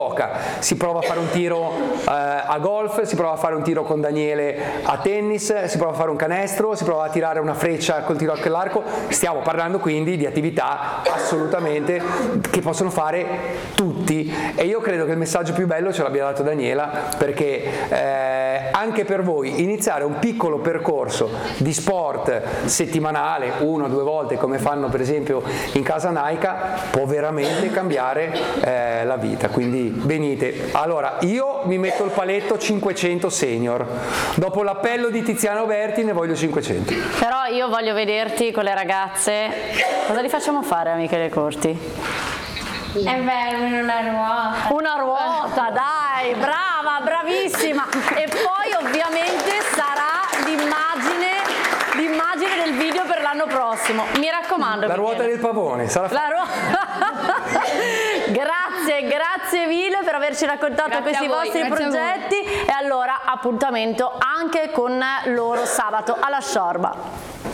si prova a fare un tiro a golf, si prova a fare un tiro con Daniele a tennis, si prova a fare un canestro, si prova a tirare una freccia col tiro all'arco. Stiamo parlando quindi di attività assolutamente che possono fare tutti, e io credo che il messaggio più bello ce l'abbia dato Daniela, perché anche per voi iniziare un piccolo percorso di sport settimanale, 1 o 2 volte come fanno per esempio in casa Naika, può veramente cambiare la vita. Quindi venite. Allora, io mi metto il paletto 500 senior. Dopo l'appello di Tiziano Berti ne voglio 500. Però io voglio vederti con le ragazze. Cosa li facciamo fare a Michele Corti? È vero, una ruota. Una ruota, dai, brava, bravissima. E poi ovviamente sarà l'immagine del video per l'anno prossimo. Mi raccomando. La ruota del pavone. Sarà Grazie mille per averci raccontato questi vostri progetti, e allora appuntamento anche con loro sabato alla Sciorba.